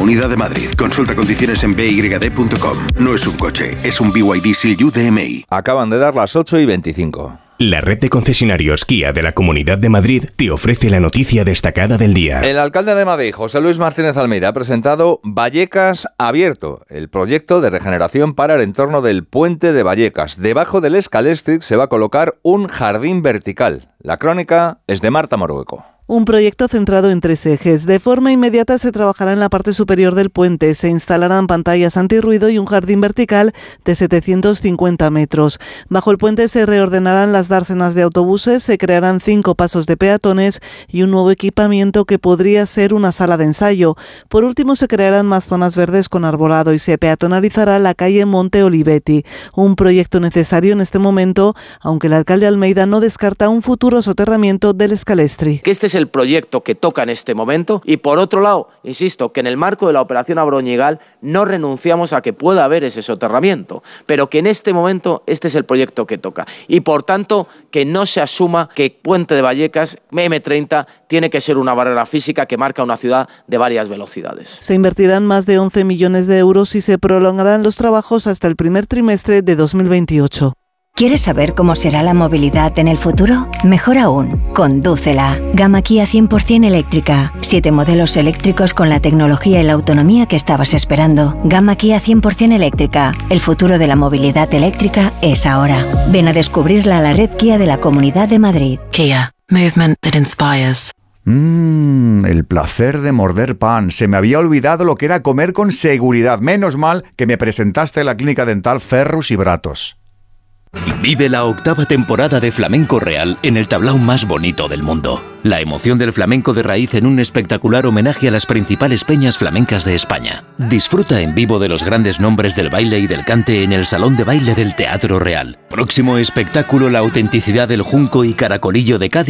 Comunidad de Madrid. Consulta condiciones en byd.com. No es un coche, es un BYD Seal U DMI. Acaban de dar las 8:25. La red de concesionarios Kia de la Comunidad de Madrid te ofrece la noticia destacada del día. El alcalde de Madrid, José Luis Martínez Almeida, ha presentado Vallecas Abierto, el proyecto de regeneración para el entorno del puente de Vallecas. Debajo del Scalextric se va a colocar un jardín vertical. La crónica es de Marta Morueco. Un proyecto centrado en 3 ejes. De forma inmediata se trabajará en la parte superior del puente. Se instalarán pantallas antirruido y un jardín vertical de 750 metros. Bajo el puente se reordenarán las dársenas de autobuses, se crearán 5 pasos de peatones y un nuevo equipamiento que podría ser una sala de ensayo. Por último, se crearán más zonas verdes con arbolado y se peatonalizará la calle Monte Olivetti. Un proyecto necesario en este momento, aunque el alcalde Almeida no descarta un futuro soterramiento del Scalextric. Este es el proyecto que toca en este momento y por otro lado, insisto, que en el marco de la operación Abroñigal no renunciamos a que pueda haber ese soterramiento, pero que en este momento este es el proyecto que toca y por tanto que no se asuma que Puente de Vallecas, M30, tiene que ser una barrera física que marca una ciudad de varias velocidades. Se invertirán más de 11 millones de euros y se prolongarán los trabajos hasta el primer trimestre de 2028. ¿Quieres saber cómo será la movilidad en el futuro? Mejor aún, condúcela. Gama Kia 100% eléctrica. 7 modelos eléctricos con la tecnología y la autonomía que estabas esperando. Gama Kia 100% eléctrica. El futuro de la movilidad eléctrica es ahora. Ven a descubrirla a la red Kia de la Comunidad de Madrid. Kia. Movement that inspires. El placer de morder pan. Se me había olvidado lo que era comer con seguridad. Menos mal que me presentaste en la clínica dental Ferrus y Bratos. Vive la 8ª temporada de Flamenco Real en el tablao más bonito del mundo. La emoción del flamenco de raíz en un espectacular homenaje a las principales peñas flamencas de España. Disfruta en vivo de los grandes nombres del baile y del cante en el Salón de Baile del Teatro Real. Próximo espectáculo: la autenticidad del junco y caracolillo de Cádiz